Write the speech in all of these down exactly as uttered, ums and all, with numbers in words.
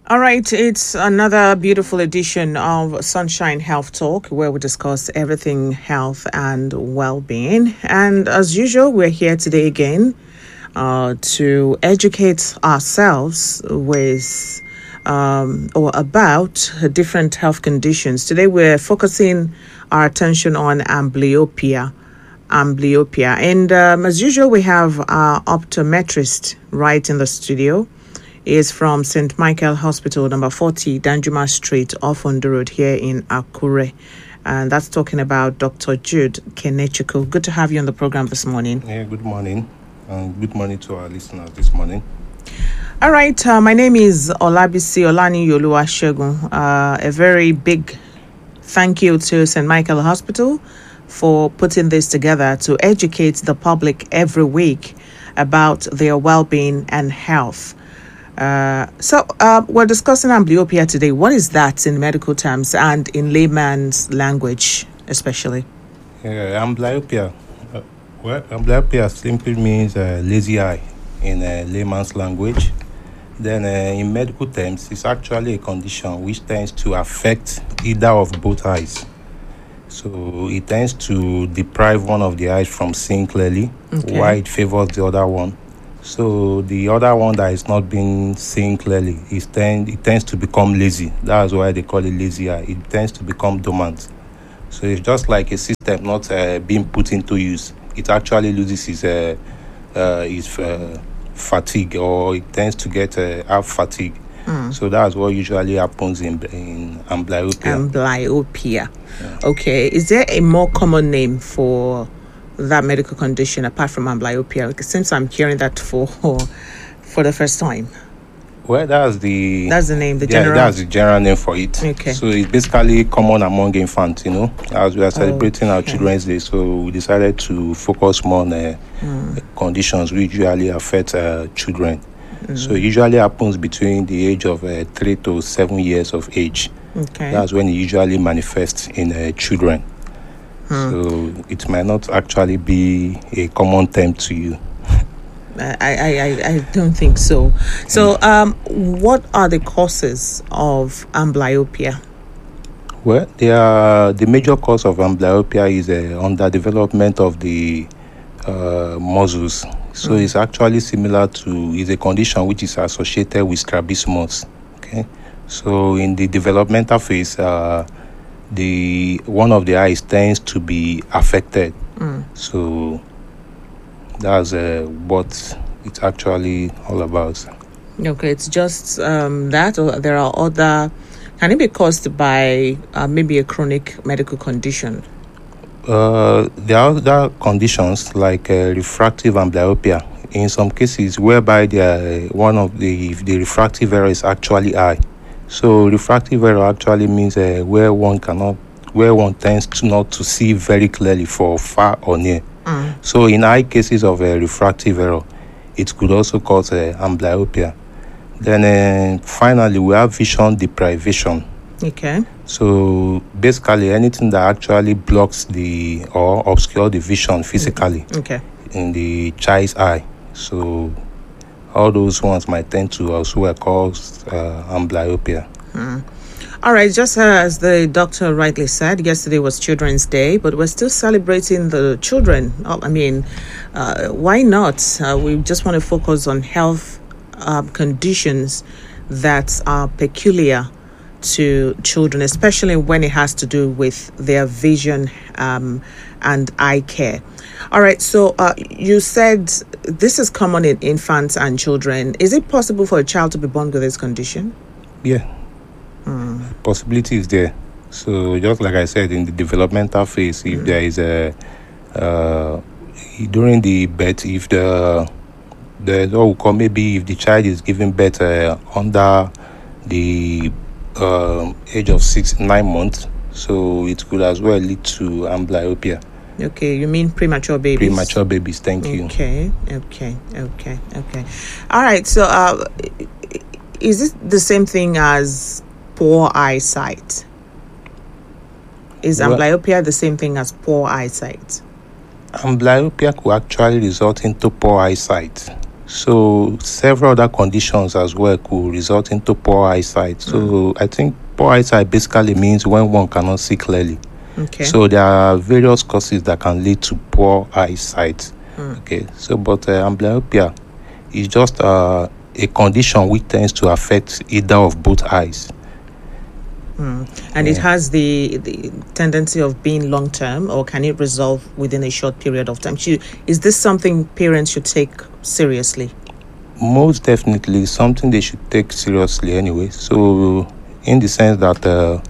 All right, it's another beautiful edition of Sunshine Health Talk where we discuss everything health and well-being. And as usual, we're here today again uh, to educate ourselves with um, or about different health conditions. Today, we're focusing our attention on amblyopia. Amblyopia. And um, as usual, we have our optometrist right in the studio. Is from Saint Michael Hospital, number forty, Danjuma Street, off on the road here in Akure. And that's talking about Doctor Jude Kenechukwu. Good to have you on the program this morning. Yeah, good morning. And good morning to our listeners this morning. All right. Uh, my name is Olabisi Olani Yoluwasegun. Uh, a very big thank you to Saint Michael Hospital for putting this together to educate the public every week about their well-being and health. Uh, so uh, we're discussing amblyopia today. What is that in medical terms and in layman's language, especially? Yeah, amblyopia. Uh, well, amblyopia simply means uh, lazy eye in uh, layman's language. Then, uh, in medical terms, it's actually a condition which tends to affect either of both eyes. So it tends to deprive one of the eyes from seeing clearly, okay, while it favors the other one. So the other one that is not being seen clearly, is tend, it tends to become lazy. That's why they call it lazy eye. It tends to become dormant. So it's just like a system not uh, being put into use. It actually loses its, uh, uh, its uh, fatigue, or it tends to get uh, have fatigue. Mm. So that's what usually happens in, in amblyopia. Amblyopia. Yeah. Okay. Is there a more common name for that medical condition apart from amblyopia? It seems I'm hearing that for for the first time. Well, that's the that's the name, the yeah, general. that's the general name for it. Okay. So it's basically common among infants, you know, as we are celebrating okay. our Children's Day. So we decided to focus more on uh, mm. conditions which usually affect uh, children. Mm. So it usually happens between the age of uh, three to seven years of age. Okay. That's when it usually manifests in uh, children. So it might not actually be a common term to you. I, I, I, I don't think so. So um, what are the causes of amblyopia? Well, they are, the major cause of amblyopia is uh, underdevelopment of the uh, muscles. So mm. it's actually similar to, is a condition which is associated with strabismus. Okay, so in the developmental phase, uh, the one of the eyes tends to be affected. Mm. So that's uh, what it's actually all about. Okay, it's just um, that, or there are other, can it be caused by uh, maybe a chronic medical condition? Uh, there are other conditions like uh, refractive amblyopia. In some cases, whereby the, uh, one of the, the refractive error is actually high. So refractive error actually means uh, where one cannot, where one tends to not to see very clearly for far or near. Mm. So in high cases of uh, refractive error, it could also cause uh, amblyopia. Then uh, finally, we have vision deprivation. Okay. So basically, anything that actually blocks the or obscure the vision physically, okay, in the child's eye. So all those ones might tend to also cause uh, amblyopia. Mm. All right, just as the doctor rightly said, yesterday was Children's Day, but we're still celebrating the children. I mean, uh, why not? Uh, we just want to focus on health uh, conditions that are peculiar to children, especially when it has to do with their vision um, and eye care. All right, so uh, you said this is common in infants and children. Is it possible for a child to be born with this condition? Yeah, mm. possibility is there. So just like I said, in the developmental phase, if mm. there is a uh, during the birth, if the the or oh, maybe if the child is giving birth uh, under the uh, age of six nine months, so it could as well lead to amblyopia. Okay, you mean premature babies? Premature babies, thank you. Okay, okay, okay, okay. All right, so uh, is it the same thing as poor eyesight? Is well, amblyopia the same thing as poor eyesight? Amblyopia could actually result into poor eyesight. So several other conditions as well could result into poor eyesight. So mm. I think poor eyesight basically means when one cannot see clearly. Okay. So there are various causes that can lead to poor eyesight. Mm. Okay. So but uh, amblyopia is just uh, a condition which tends to affect either of both eyes. Mm. And yeah. it has the, the tendency of being long-term, or can it resolve within a short period of time? Should, is this something parents should take seriously? Most definitely something they should take seriously anyway. So in the sense that uh,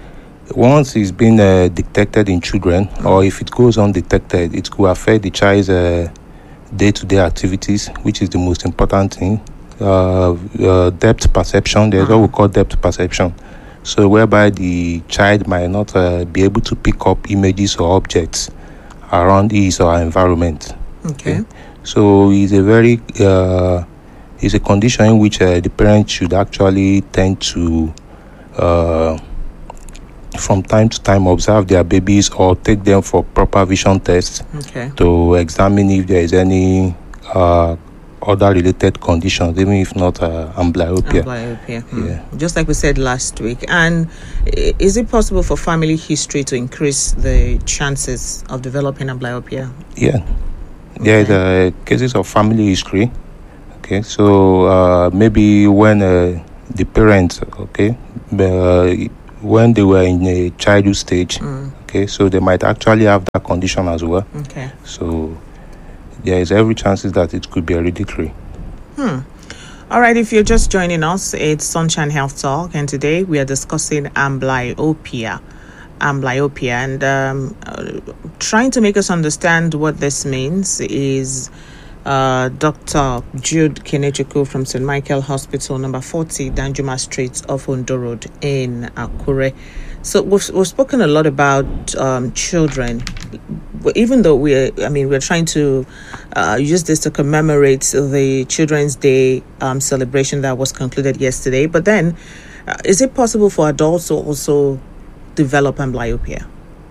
once it's been uh, detected in children, mm. or if it goes undetected, it could affect the child's uh, day-to-day activities, which is the most important thing. Uh, uh, depth perception, there's mm. what we call depth perception. So whereby the child might not uh, be able to pick up images or objects around his or her environment. Okay. okay? So it's a very, uh, it's a condition in which uh, the parents should actually tend to, uh, from time to time, observe their babies or take them for proper vision tests okay. to examine if there is any uh, other related conditions, even if not uh, amblyopia. Amblyopia. Hmm. Yeah. Just like we said last week. And is it possible for family history to increase the chances of developing amblyopia? Yeah. Okay. There are cases of family history. Okay. So uh, maybe when uh, the parents, okay, uh, when they were in a childhood stage, mm. okay, so they might actually have that condition as well. Okay. So there is every chances that it could be hereditary. Hmm. All right, if you're just joining us, it's Sunshine Health Talk, and today we are discussing amblyopia. Amblyopia, and um, uh, trying to make us understand what this means is uh, Doctor Jude Kenechukwu from Saint Michael Hospital, number forty, Danjuma Street off Ondo Road in Akure. So we've, we've spoken a lot about um, children, even though we're, I mean, we're trying to uh, use this to commemorate the Children's Day um, celebration that was concluded yesterday. But then, uh, is it possible for adults to also develop amblyopia?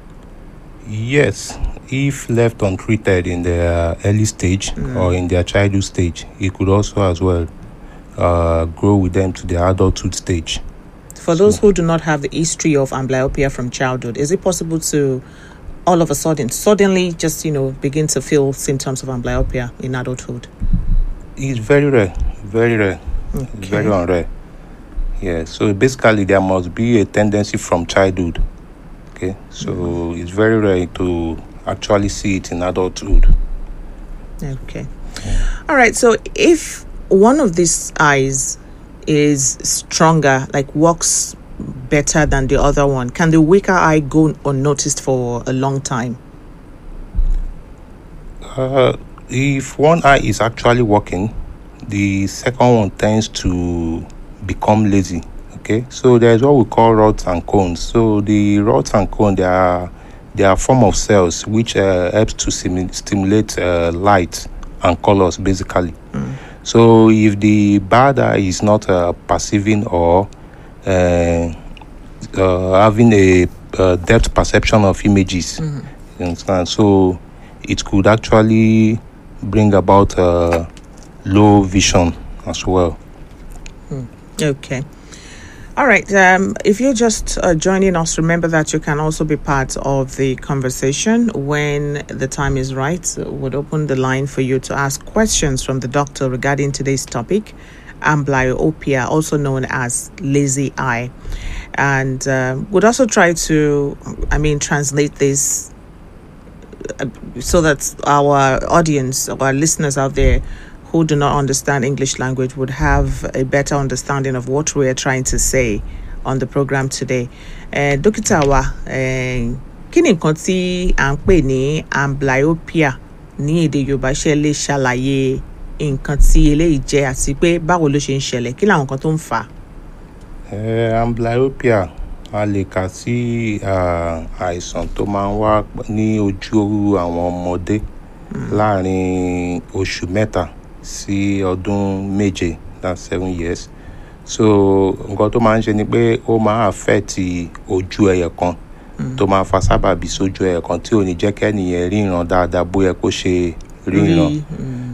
Yes, if left untreated in their early stage mm. or in their childhood stage, it could also as well uh, grow with them to their adulthood stage. For those who do not have the history of amblyopia from childhood, is it possible to all of a sudden, suddenly just, you know, begin to feel symptoms of amblyopia in adulthood? It's very rare, very rare, okay. It's very rare. Yeah, so basically there must be a tendency from childhood. Okay, so mm. it's very rare to actually see it in adulthood. Okay. Yeah. All right, so if one of these eyes is stronger, like works better than the other one, can the weaker eye go unnoticed for a long time? Uh, if one eye is actually working, the second one tends to become lazy. Okay, so there's what we call rods and cones. So the rods and cones, they are they are a form of cells which uh, helps to sim- stimulate uh, light and colors, basically. Mm. So if the bad eye is not uh, perceiving or uh, uh, having a uh, depth perception of images, mm-hmm. you understand? So it could actually bring about uh, low vision as well. Mm. Okay. All right. Um, if you're just uh, joining us, remember that you can also be part of the conversation when the time is right. We'll open the line for you to ask questions from the doctor regarding today's topic, amblyopia, also known as lazy eye. And uh, we'll also try to, I mean, translate this so that our audience, our listeners out there who do not understand English language would have a better understanding of what we are trying to say on the program today. Uh, Dókítà wa, kí ni nǹkan tí à ń pè ní amblyopia ní èdè Yorùbá, ṣé lè ṣàlàyé nǹkan tí eléyìí jẹ́ àti pé báwo ló ṣe ń ṣẹlẹ̀, kí làwọn nǹkan tó ń fà á? Uh, amblyopia a lè kà sí àìsàn tó máa ń wá ní ojú àwọn ọmọdé láàrin oṣù mẹ́ta sí ọdún méje, that's seven years. So nǹkan tó máa ń ṣe ni pé ó máa affect ojú ẹyẹ kan tó máa fa sábàbí sójú ẹyẹ kan tí ò ní jẹ́ kẹ́nìyẹn ríran dáadáa bóyá kó ṣe ríran.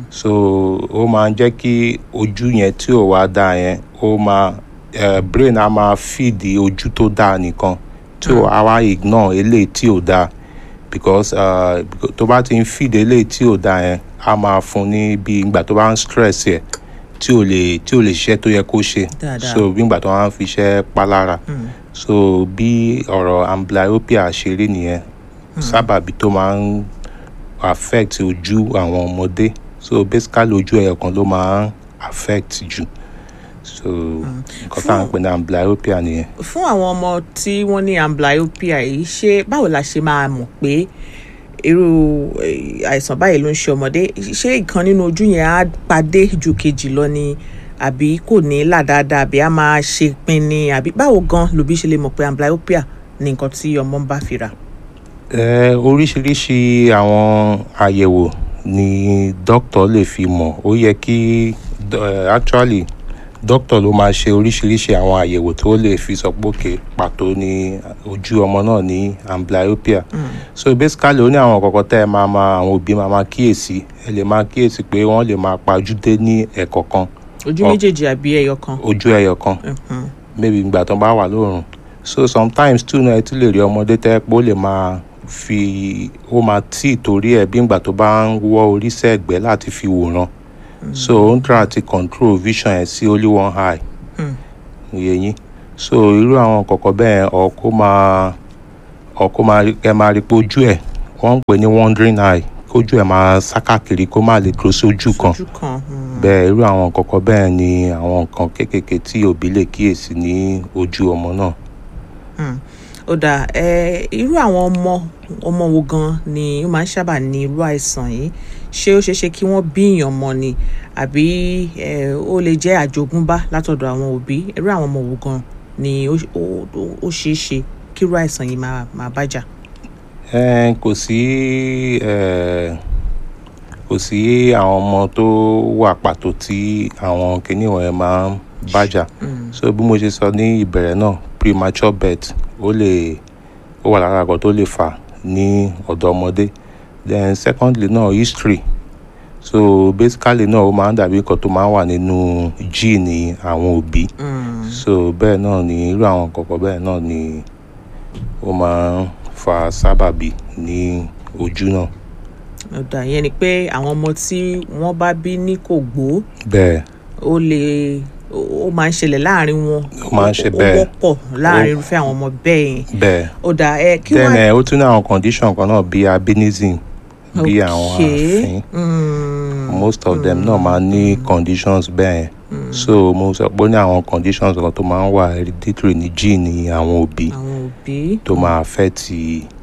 so ó máa ń jẹ́ kí ojú yẹn tí ò wá dáa yẹn ó máa uh, brain á máa feed ojú tó dáa nìkan tí ò á wá ignore eléyìí tí ò dáa because uh, tó bá ti ń feed eléyìí tí ò dáa yẹn á máa fún ní bí ìgbà tó bá ń stress yẹ tí ò lè tí ò lè ṣiṣẹ́ tó yẹ kó ṣe so bí ìgbà tó wá ń fi iṣẹ́ pálára mm. so bí ọ̀rọ̀ amblyopia ṣe rí nìyẹn mm. sábàbí tó máa ń affect ojú àwọn ọmọdé so basically ojú ẹyọ kan ló máa ń affect jù so nǹkan tá à ń pè ní amblyopia nìyẹn. fún àwọn ọmọ tí wọ́n ní amblyopia yìí ṣé báwo la ṣe máa mọ̀ pé irú àìsàn báyìí ló ń ṣe ọmọdé ṣé ìkan nínú ojú yẹn á padé ju kejì lọ ni àbí kò ní là dáadáa àbí á máa ṣe pin ni àbí báwo gan lòbí ṣe lè mọ̀ pé amblyopia ní nǹkan tí ọmọ ń bá fira. ẹ oríṣiríṣi àwọn àyẹ̀wò ni doctor lè fi mọ̀ ó yẹ kí uh, actually doctor ló máa ṣe oríṣiríṣi àwọn àyẹ̀wò tó lè fi sọ pé òkè pàtó ní ojú ọmọ náà ní amblyopia mm. so basically ó ní àwọn kọ̀ọ̀kan tẹ́ ẹ máa máa àwọn òbí máa máa kíyèsí ẹ lè máa kíyèsí pé wọ́n lè máa pajúdé ní ẹ̀kọ̀kan. ojú méjèèjì àbí ẹyọ kan. ojú ẹyọ kan mm-hmm. maybe ìgbà tó bá wà lóòrùn so sometimes too náà ẹ tún lè rí ọmọdé tẹ́ pé ó lè máa fi ó máa tí torí ẹ̀ bí ìgbà tó bá ń wọ́ orí sẹ́gbẹ̀ẹ́ láti fi wòran. Mm. so ó ń try to control vision ẹ̀ sí only one eye ìyẹn yín so irú àwọn kọ̀ọ̀kan bẹ́ẹ̀ ọkọ máa ọkọ máa ẹ máa rí pé ojú ẹ̀ wọ́n ń pè ní wandering eye kójú ẹ̀ máa sá káàkiri kó má lè dúró sójú kan bẹ́ẹ̀ irú àwọn kọ̀ọ̀kan bẹ́ẹ̀ ni àwọn nǹkan kéékèèké tí òbí lè kíyèsí ní ojú ọmọ náà. ó dà ẹ irú àwọn ọmọ ọmọ wo gan ni ó máa ń sábà ní irú àìsàn yìí ṣé ó ṣeé ṣe kí wọ́n bíyàn mọ́ ni àbí ó lè jẹ́ àjogúnbá látọ̀dọ̀ àwọn òbí irú àwọn ọmọ wo gan ni ó ṣeé ṣe kí irú àìsàn yìí máa máa bájà. ẹ kò sí kò sí àwọn ọmọ tó wà pàtó tí àwọn kìnìún wọ̀nyẹn máa ń bájà so bí mo ṣe sọ ní ìbẹ̀rẹ̀ náà premature birth ó lè ó wà lára àgọ́ tó lè fà ní ọ̀dọ̀ ọmọdé then secondly náà history so basically náà ó máa ń dàbí nǹkan tó máa ń wà nínú gene àwọn òbí so bẹ́ẹ̀ náà ni irú àwọn kọ̀ọ̀kan bẹ́ẹ̀ náà ni ó máa ń fa sábàbí ní ojú náà. ọ̀dà yẹn ni pé àwọn ọmọ tí wọ́n bá bí ní kò gbó bẹ́ẹ̀ ó lè ó máa ń ṣẹlẹ̀ láàrin wọn ó máa ń ṣe bẹ́ẹ̀ ó wọ́pọ̀ láàrin irúfẹ́ àwọn ọmọ bẹ́ẹ̀ yẹn. bẹ́ẹ̀ ọ̀dà ẹ kí wọ́n. then ó tún ní àwọn condition kan náà bíi albinism bí àwọn ààfin most of them náà máa ní conditions bẹ́ẹ̀ so mo sọ pé ó ní àwọn conditions kan tó máa ń wà hereditary ní gene àwọn òbí tó máa affect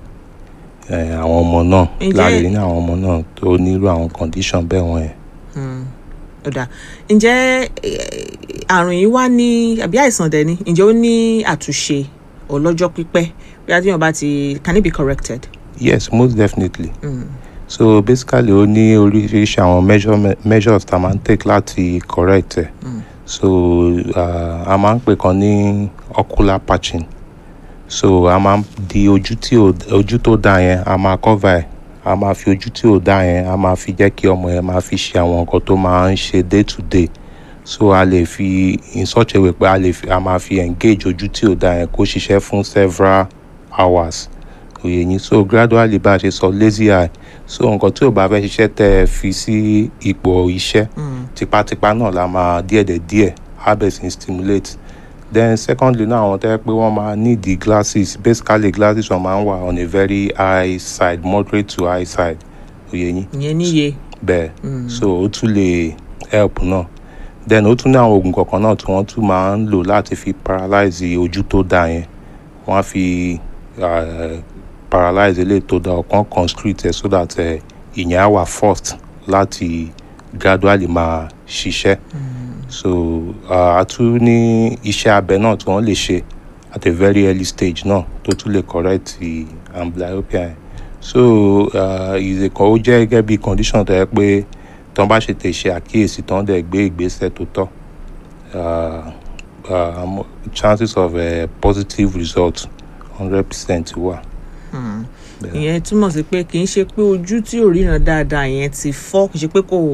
àwọn ọmọ náà láàrin ní àwọn ọmọ náà tó nírú àwọn condition bẹ́ẹ̀ wọ́n yẹn. ọ̀dà ǹjẹ́ àrùn yìí wá ní àbí àìsàn dẹ̀ ni ǹjẹ́ ó ní àtúnṣe ọlọ́jọ́ pípẹ́ bí adéyàn bá ti can it be corrected. yes most definitely. Mm. so basically ó ní oríṣiríṣi àwọn measures tá a máa ń take láti correct ẹ̀ mm. so uh, a máa ń pè kan ní ocular patching so a máa ń di ojú tí ojú tó dá yẹn a máa cover ẹ̀ a máa fi ojú tí ò dá yẹn a máa fi jẹ́ kí ọmọ yẹn máa fi ṣe àwọn nǹkan tó máa ń ṣe day to day so a lè fi in such a way pé a lè fi a máa fi engage ojú tí ò dá yẹn kó ṣiṣẹ́ fún several hours òye yín so gradually bá a ṣe sọ lazy eye so nǹkan tí ò bá fẹ́ ṣiṣẹ́ tẹ́ ẹ fi sí ipò iṣẹ́ tipátipá náà la máa díẹ̀ díẹ̀ habits in stimulate then secondly náà àwọn tẹ́ pé wọ́n máa need the glasses basically glasses wọn máa ń wà on a very high side moderate to high side òye yín. ìyẹn níye. bẹ́ẹ̀ so ó tún lè help náà then ó tún ní àwọn oògùn kọ̀ọ̀kan náà tí wọ́n tún máa ń lò láti fi paralyze ojú tó dá yẹn wọ́n á fi uh, paralyze eléyìí tó dá ọkàn constrict ẹ̀ so that ìyẹn á wà forced láti gradually máa ṣiṣẹ́. Mm. so a tún ní iṣẹ́ abẹ náà tí wọ́n lè ṣe at a very early stage náà tó tún lè correct amblyopia so ìzèkàn ó jẹ́ gẹ́gẹ́ bí condition tó yẹ pé tí wọ́n bá ṣe tè ṣe àkíyèsí tí wọ́n dẹ̀ gbé ìgbésẹ̀ tó tọ́ chances of a positive result hundred percent wà. ìyẹn túmọ̀ sí pé kì í ṣe pé ojú tí ò ríran dáadáa yẹn ti fọ́ kì í ṣe pé kò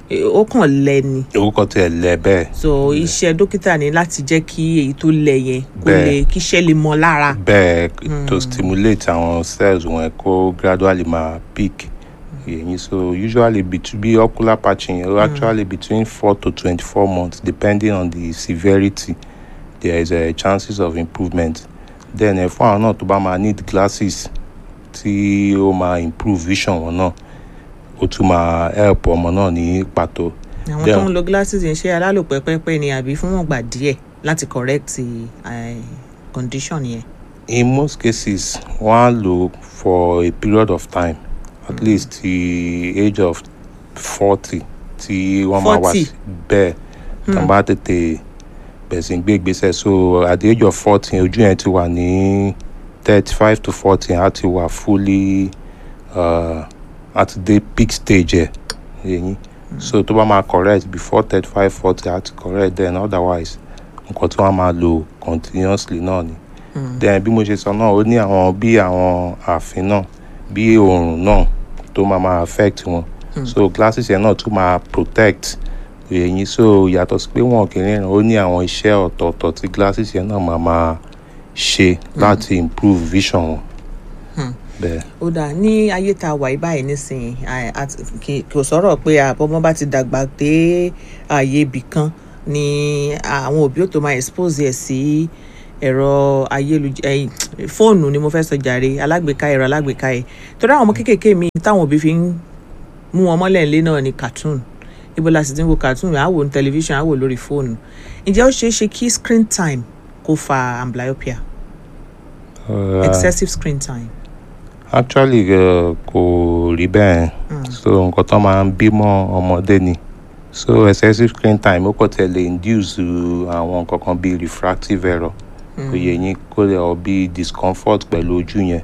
ó kàn lẹ ni. orúkọ tiẹ̀ lẹ bẹ́ẹ̀. so iṣẹ́ dókítà ni láti jẹ́ kí èyí tó lẹ yẹn kó lè kíṣẹ́ lè mọ lára. bẹ́ẹ̀ to stimulate àwọn cells wọn kó gradually máa peak. Yeah, so usually between ocular patching, mm. actually between four to twenty-four months, depending on the severity, there is a chances of improvement. Then if one not to ma need glasses, tí ó máa improve vision wọn náà, ó tún máa help ọmọ náà ní pàtó. Àwọn tó ń lo glasses yẹn ṣe alálòpẹ́pẹ́pẹ́ ni àbí fún wọn gbà díẹ̀ láti correct uh, condition yẹn. In most cases, one look for a period of time. At mm. least the age of forty tí wọ́n máa wá bẹ́ẹ̀ tán bá tètè bẹ̀sìn gbé ìgbésẹ̀. So at the age of forty ojú yẹn ti wà ní thirty-five to forty á ti wà fully uh, at the peak stage ẹ̀. Mm. So tó bá máa correct before thirty-five forty á ti correct, then otherwise nǹkan tí wọ́n máa lò continuously náà ni. Mm. Then bí mo ṣe sọ náà ó ní àwọn bí àwọn ààfin náà bí oòrùn náà tó máa máa affect wọn. Mm. So glasses yẹn náà tún máa protect èyí. So yàtọ̀ sí pé wọn kì í ríran, ó ní àwọn iṣẹ́ ọ̀tọ̀ọ̀tọ̀ tí glasses yẹn náà máa máa ṣe láti improve vision wọn. Mm. bẹ́ẹ̀. ó dáa ní ayé tá a wà yí báyìí nísìnyí kò sọ̀rọ̀ pé àbọ̀mọ́ bá ti dàgbà dé ààyè ibì kan ni àwọn òbí ò tó máa expose ẹ̀ sí ẹ̀rọ ayélujára fóònù ni mo fẹ́ sọ jàre alágbèéká ẹ̀rọ alágbèéká ẹ̀ torí àwọn ọmọ kéékèèké mi táwọn òbí fi ń mú wọn mọ́lẹ̀ ńlé náà ni cartoon ibo la sì ti ń wo cartoon àwò ní tẹlifíṣàn àwò lórí fóònù. Ǹjẹ́ ó ṣeé ṣe kí screen time kó fa amblyopia? Uh, excessive screen time. Actually kò rí bẹ́ẹ̀. So nǹkan tó máa ń bímọ ọmọdé ni. So excessive screen time ó kò tẹ̀lé induce àwọn nǹkan kan bíi refractive error. Kò yẹ yín kó lè ọ bí discomfort pẹ̀lú ojú yẹn.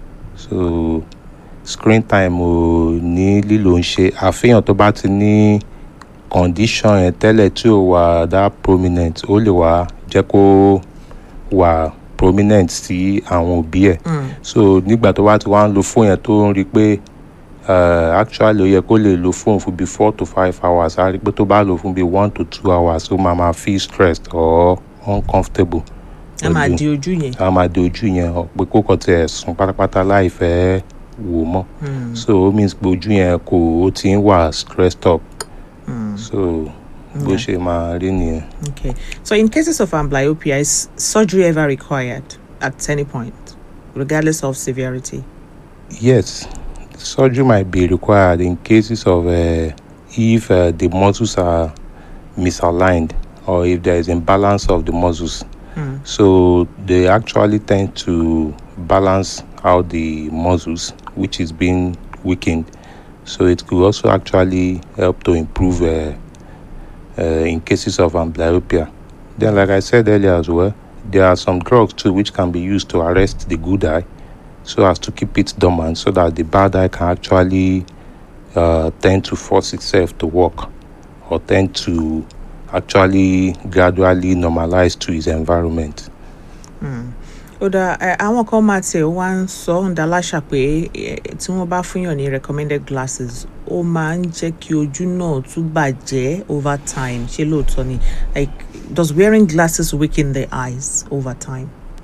So screen time ò ní lílo ń ṣe àfihàn tó bá ti ní condition yẹn tẹ́lẹ̀ tí ò wà that prominent ó lè wá jẹ́ kó wà prominent sí àwọn òbí ẹ̀. So nígbà tó bá ti wá ń lo fóònù yẹn tó ń rí pé uh, actually ó yẹ kó lè lo fóònù fún bí four to five hours á rí pé tó bá lò fún bí one to two hours ó máa máa feel stressed or uncomfortable. a máa di ojú yẹn. a máa di ojú yẹn pé kó kọ tiẹ̀ sùn pátápátá láì fẹ́ wò mọ́. So it means pé ojú yẹn kò ó ti ń wà stressed up. Mm. So bó ṣe máa rí nìyẹn. Okay, so in cases of amblyopia, is surgery ever required at any point, regardless of severity? Yes, surgery might be required in cases of uh, if uh, the muscles are misaligned or if there is imbalance of the muscles. Mm. So they actually tend to balance out the muscles which is being weakened. So it could also actually help to improve uh, uh, in cases of amblyopia. Then, like I said earlier as well, there are some drugs too which can be used to arrest the good eye so as to keep it dormant so that the bad eye can actually uh, tend to force itself to work or tend to actually gradually normalize to its environment. Mm. ó dá àwọn kan máa tiẹ̀ wá ń sọ ń dá láṣà pé tí wọ́n bá fúnyàn ní recommended glasses ó máa ń jẹ́ kí ojú náà tún bàjẹ́ over time. Ṣé lóòótọ́ ni, like, does wearing glasses weaken the eyes over time?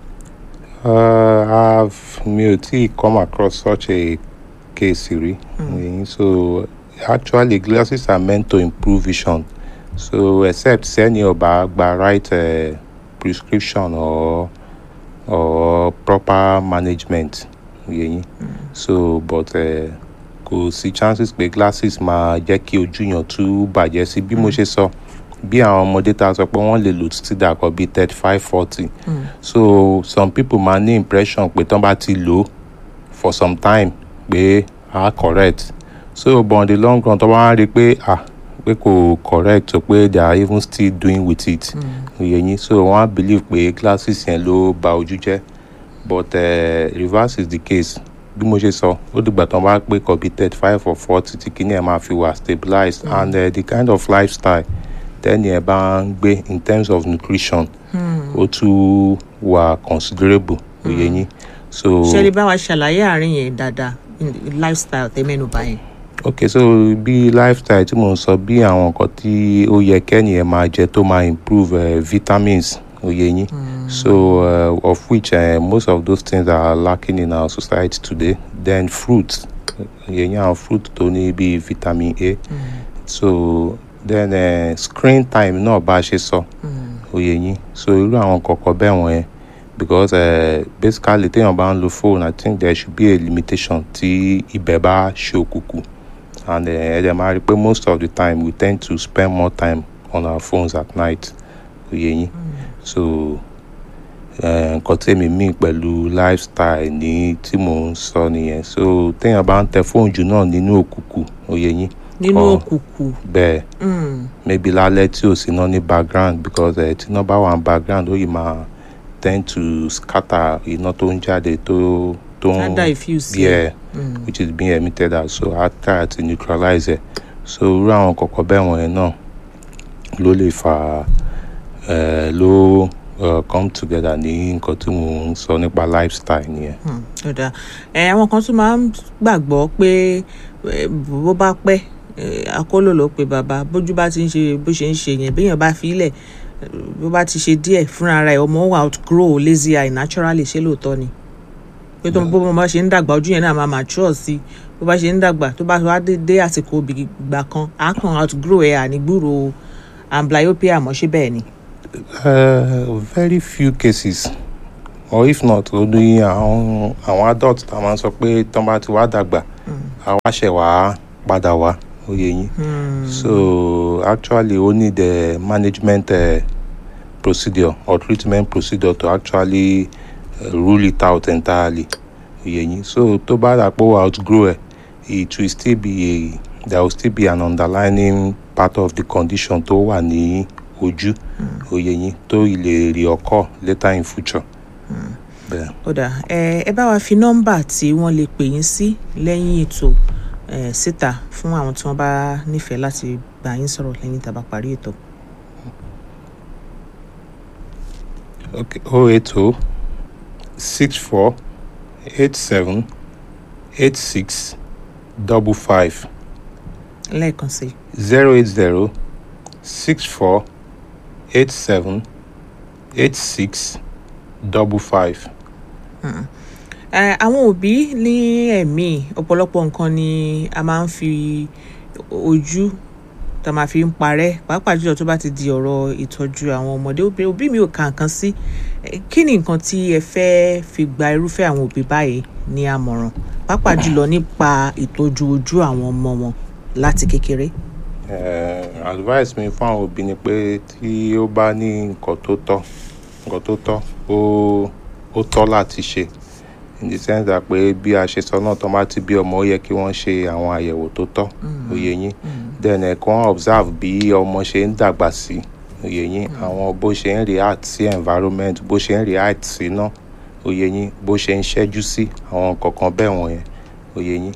Uh, I've mi ò tí come across such a case rí. Mm. So actually glasses are meant to improve vision. So except sẹ́ni ọba gba right uh, prescription or or proper management. Mm. So but kò sí chances pé glasses máa jẹ́ kí ojú yàn tún bàjẹ́ sí bí mo ṣe sọ bí àwọn ọmọdé tá a sọ pé wọ́n lè lò títí dàkọ̀ bíi thirty-five forty. So some people máa ní impression pé tán bá ti lò for some time pé ah correct. So but on the long run tó bá wá rí pé ah pé kò correct o pé they are even still doing with it. Mm. So wọ́n believe pé glasses yẹn ló ba ojú jẹ́ but uh, reverse is the case. Bí mo ṣe sọ ó dìgbà tán bá pé kò bí thirty-five or forty tí kíní ẹ̀ máa fi wà stabilized. Mm. And uh, the kind of lifestyle tẹ́ni ẹ̀ bá ń gbé in terms of nutrition ó tún wà considerable. Mm. So ṣe lè bá wa ṣàlàyé àárín yẹn dáadáa lifestyle tẹ́ mẹ́nu bà yẹn. Okay, so bí lifestyle tí mo ń sọ bí àwọn nǹkan tí ó yẹ kẹ́nìyàn máa jẹ tó máa improve uh, vitamins òye yín. Mm. So uh, of which uh, most of those things are lacking in our society today. Then fruits, òye yín, àwọn fruit tó ní bí vitamin A. Mm. So then uh, screen time náà bá ṣe sọ òye yín. So irú àwọn kọ̀ọ̀kan bẹ́ẹ̀ wọ̀nyẹn because uh, basically téèyàn bá ń lo phone, I think there should be a limitation tí ibẹ̀ bá ṣe òkùnkùn. And uh, uh, most of the time we tend to spend more time on our phones at night. Mm. So, nǹkan tí èmi mí pẹ̀lú lifestyle ní tí mò ń sọ nìyẹn. So, téèyàn bá ń tẹ fóònù jù náà nínú òkùnkùn, òye yín. Nínú òkùnkùn. Bẹ́ẹ̀. Mm. Maybe lálẹ́ tí ò sí náà ní background because uh, tí náà bá wà ní background ó yìí máa tend to scatter iná tó ń jáde tó. Don't, if you see yeah, mm. which is being emitted out, so I try to neutralize it. So round koko be won náà ló lè fa eh ló come together ní nǹkan tí mo ń sọ nípa lifestyle nìyẹn. Hmm, ó dáa. Eh àwọn kan tún máa ń gbàgbọ́ pé bó bá pẹ́ akóló ló pe bàbá bójú bá ti ń ṣe bó ṣe ń ṣe yẹn béèyàn bá fi ilẹ̀ bó bá ti ṣe díẹ̀ fúnra rẹ̀ ọmọ wa outgrow lazy eye naturally ṣé lóòótọ́ ni. Pé tó bó bá ṣe ń dàgbà ojú yẹn náà máa mature sí bó bá ṣe ń dàgbà tó bá wá dé àsìkò ìgbà kan á kàn outgrow ẹ̀ ànígbúrò amblyopia mọ́ ṣe bẹ́ẹ̀ ni. Uh, very few cases or if not ó ní àwọn àwọn adults tá máa ń sọ pé tán bá ti wá dàgbà àwa ṣẹ̀ wá padà wá òye yín. So actually ó need the management uh, procedure or treatment procedure to actually Uh, rule it out entirely. So to bá dà pé ó outgrow ẹ, it will still be a, there will still be an underlying part of the condition tó wà ní ojú òye tó lè reoccur later in future. Mm. Ó dà ẹ ẹ bá wa fi nọ́mbà tí wọ́n lè pè yín sí lẹ́yìn ètò ẹ síta fún àwọn tí wọ́n bá nífẹ̀ẹ́ láti bá yín sọ̀rọ̀ lẹ́yìn tá bá parí ètò. Okay, oh eight oh six four eight seven eight six double five. Lẹ́ẹ̀kan sí. zero eight zero six four eight seven eight six double five. Àwọn òbí ní ẹ̀mí ọ̀pọ̀lọpọ̀ nǹkan ni a máa ń fi ojú tá máa fi ń parẹ́ pàápàá jùlọ tó bá ti di ọ̀rọ̀ ìtọ́jú àwọn ọmọdé òbí mi ò kà nǹkan sí. Kí ni nǹkan tí ẹ fẹ́ fi gba irúfẹ́ àwọn òbí báyìí ní àmọ̀ràn pàápàá jùlọ nípa ìtọ́jú ojú àwọn ọmọ wọn láti kékeré? Uh, advice mi fún àwọn òbí ni pé tí ó bá ní nǹkan tó tọ́ nǹkan tó tọ́ ó ó tọ́ láti ṣe in the sense that pé bí a ṣe sọ náà tó bá ti bí ọmọ ó yẹ kí wọ́n ṣe àwọn àyẹ̀wò tó tọ́ òye yín then ẹ kàn observe bí ọmọ ṣe ń dàgbà sí òye yín àwọn bó ṣe ń react sí environment bó ṣe ń react sí náà òye yín bó ṣe ń ṣẹ́jú sí àwọn kankan bẹ́ẹ̀ wọ̀nyẹn òye yín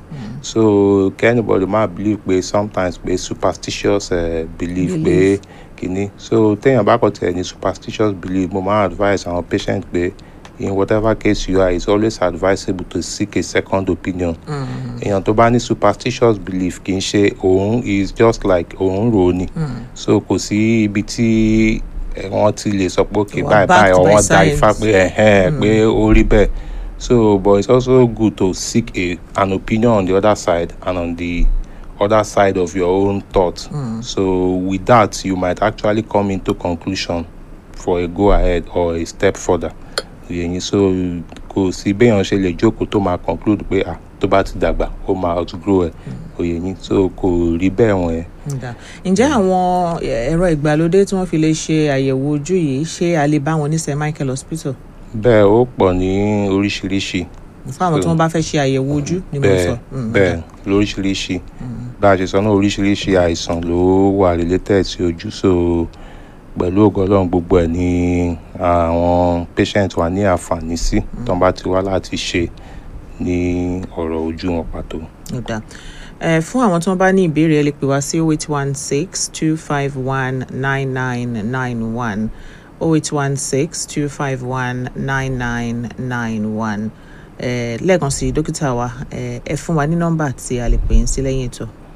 so can anybody ma believe pé sometimes pé superstitious uh, belief pé kìíní so téèyàn bá kọ̀ tẹ̀ ní superstitious belief mo máa advise àwọn patient pé in whatever case you are it's always advisable to seek a second opinion. Èèyàn tó bá ní superstitious belief kì í ṣe òun is just like òun rò ní so kò sí ibi tí wọ́n ti lè sọ pé okay bye bye or wọ́n dá ifá pé ẹ̀hẹ́n pé ó rí bẹ́ẹ̀. So, but it's also good to seek a an opinion on the other side and on the other side of your own thoughts. Mm. So, with that, you might actually come into conclusion for a go ahead or a step further. So, kò sí béèyàn ṣe lè jókòó tó máa conclude pé ah tó bá ti dàgbà ó máa outgrow ẹ̀ òye yín so kò rí bẹ́ẹ̀ wọ̀n ẹ̀. Ǹjẹ́ àwọn ẹ̀rọ ìgbàlódé tí wọ́n fi lè ṣe àyẹ̀wò ojú yìí ṣé a lè bá wọn ní Saint Michael Hospital? Bẹ́ẹ̀ ó pọ̀ ní oríṣiríṣi. Fún àwọn tí wọ́n bá fẹ́ ṣe àyẹ̀wò ojú ni mo sọ. Bẹ́ẹ̀ lóríṣiríṣi bá a ṣe sọ náà oríṣiríṣi àìsàn ló wà related sí ojú so pẹ̀lú ògo Ọlọ́run gbogbo ẹ̀ ní àwọn patient wa ní àǹfààní sí tó bá ti wá láti ṣe ní ọ̀rọ̀ ojú wọn pàtó. Uh, fún àwọn tí wọ́n bá ní ìbéèrè ẹ lè pè wá sí oh eight one six two five one nine nine nine one oh eight one six two five one nine nine nine one. Lẹ́ẹ̀kan sí dókítà wa ẹ fún wa ní nọ́mbà tí a lè pè yín sí lẹ́yìn ètò.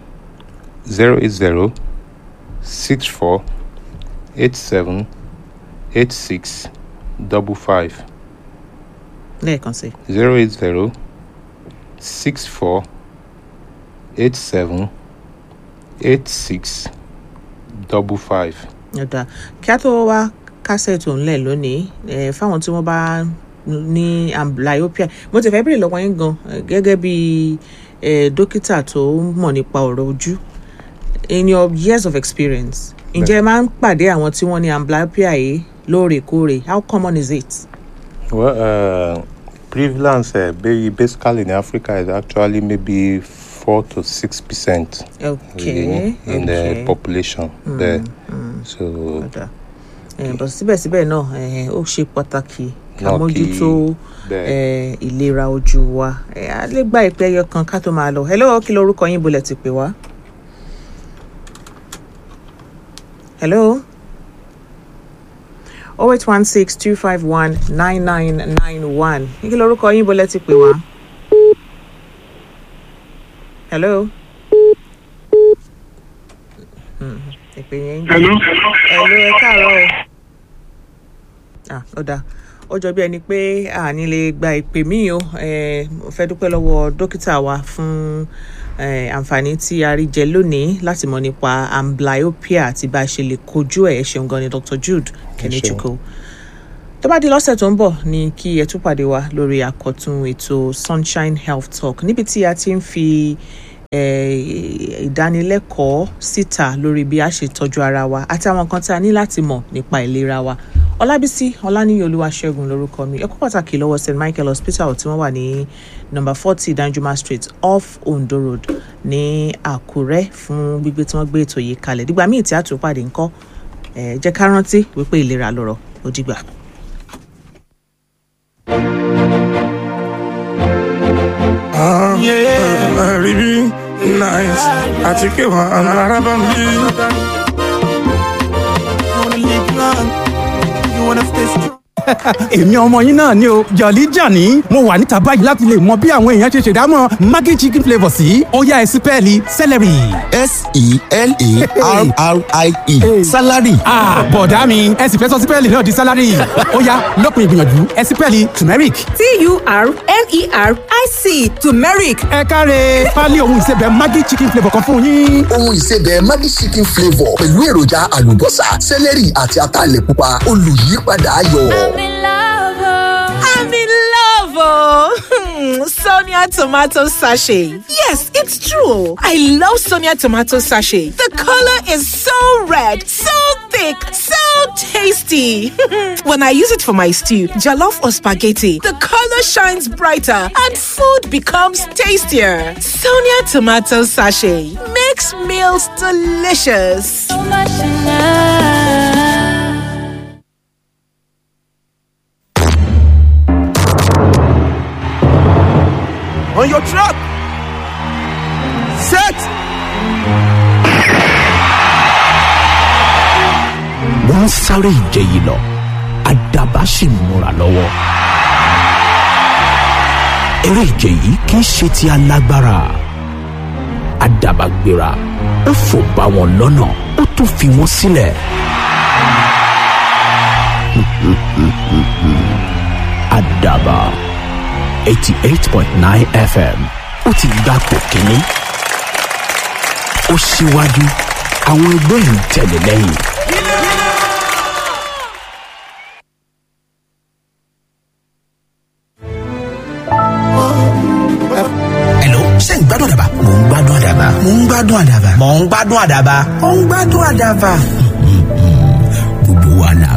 zero eight zero six four eight seven eight six double five. lẹ́ẹ̀kan sí. zero eight zero six four eight seven eight six double five. ọ̀dà kí a tó wá kásẹ̀ tó ńlẹ̀ lónìí fáwọn tí wọ́n bá ní amblyopia mo ti fẹ́ bèrè lọ́wọ́ yín gan gẹ́gẹ́ bí dókítà tó mọ̀ nípa ọ̀rọ̀ ojú in your years of experience ǹjẹ́ ẹ máa ń pàdé àwọn tí wọ́n ní amblyopia yìí lóòrèkóòrè? How common is it? Well, uh, prevalence uh, basically in Africa is actually maybe four to six percent. Okay. In, in okay. the population mm, there. Mm. So. But síbẹ̀síbẹ̀ náà ó ṣe pàtàkì ká mójútó ìlera ojú wa. A lè gba ìpè ẹyọ kan ká tó máa lọ. Hello, kí lorúkọ yín bolẹ̀ ti pè wá? Hello. oh eight one six two five one nine nine nine one. Kí lorúkọ yín bolẹ̀ ti pè wá? Hello. Hmm. Hello. Hello, ẹ káàárọ̀. Ah, ó dáa. Ó jọ bí ẹni pé a ní lè gba ìpè mí o. Eh, mo fẹ́ dúpẹ́ lọ́wọ́ dókítà wa fún eh, àǹfààní tí a rí jẹ lónìí láti mọ̀ nípa amblyopia àti bá a ṣe lè kojú ẹ̀. Ẹ ṣeun gan ni Doctor Jude Kenechukwu. Tó bá di lọ́sẹ̀ tó ń bọ̀ ni kí ẹ tún pàdé wa lórí àkọ́tún ètò Sunshine Health Talk níbi tí a ti ń fi ìdánilẹ́kọ̀ọ́ síta lórí bí a ṣe tọ́jú ara wa àti àwọn kan tí a ní láti mọ̀ nípa ìlera wa. Ọlábísí Ọláníyì Olúwaṣẹ́gun lórúkọ mi. Ẹ kú pàtàkì lọ́wọ́ Saint Michael Hospital tí wọ́n wà ní number forty Danjuma Street off Ondo Road ní Àkúrẹ́ fún gbígbé tí wọ́n gbé ètò yìí kalẹ̀. Dígbà míì tí a tún pàdé ńkọ́ ẹ jẹ́ ká rántí wípé ìlera lọ́rọ̀. Ó dìgbà. Ah, yeah, really nice. I take it one another me. You wanna live long? You wanna stay strong? èmi ọmọ yín náà ni o Jolly Johnny mo wà níta báyìí láti lè mọ bí àwọn èèyàn ṣe ṣèdámọ̀ Maggi chicken flavour sí ó yá ẹ sí pẹ́ẹ́lí celery. S E L A R R I E salary. ah bọ̀dá mi ẹ sì fẹ́ sọ sí pẹ́ẹ́lì náà di salary ó yá lópin ìgbìyànjú ẹ sí pẹ́ẹ́lì turmeric. T U R M E R I C turmeric. ẹ káre pálí ohun ìsebẹ̀ Maggi chicken flavour kan fún yín. ohun ìsebẹ̀ Maggi chicken flavour pẹ̀lú èròjà àlùbọ́sà celery àti ataalẹ̀ pupa olùyípadà ayọ̀. I'm in love, oh. I'm in love, oh. Sonia tomato sachet. Yes, it's true. I love Sonia tomato sachet. The color is so red, so thick, so tasty. When I use it for my stew, jollof or spaghetti, the color shines brighter and food becomes tastier. Sonia tomato sachet makes meals delicious. So much in love. On your trap. Set. Wọ́n sáré ìje yìí lọ, àdàbà sì ń múra lọ́wọ́. Eré ìje yìí kì í ṣe ti alágbára. Àdàbà gbéra, ó fò bá wọn lọ́nà, ó tún fi wọ́n sílẹ̀. Àdàbà. eighty-eight point nine F M ó ti gbapò kínní ó ṣíwájú àwọn ẹgbẹ́ ń tẹ̀lé lẹ́yìn. Hello, ṣé ń gbádùn àdàbà? Mo ń gbádùn àdàbà. Mo ń gbádùn àdàbà. Mo ń gbádùn àdàbà. Mo ń gbádùn àdàbà. Gbogbo wa là